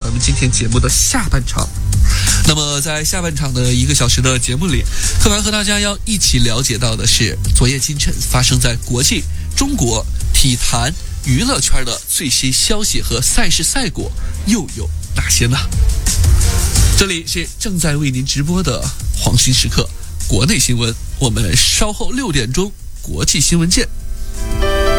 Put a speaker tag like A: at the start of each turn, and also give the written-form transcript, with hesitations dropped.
A: 咱们今天节目的下半场。那么在下半场的1个小时的节目里，柯凡和大家要一起了解到的是，昨夜今晨发生在国际、中国体坛娱乐圈的最新消息和赛事赛果又有哪些呢？这里是正在为您直播的黄金时刻国内新闻，我们稍后6点钟国际新闻见。